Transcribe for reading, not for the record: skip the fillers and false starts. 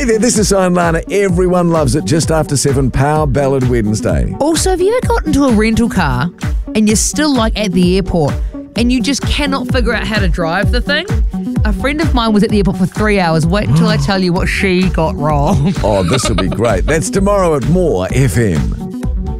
Hey there, this is Sion Lana. Everyone loves it. Just after 7, Power Ballad Wednesday. Also, have you ever got into a rental car and you're still like at the airport and you just cannot figure out how to drive the thing? A friend of mine was at the airport for 3 hours. Wait until I tell you what she got wrong. Oh, this will be great. That's tomorrow at More FM.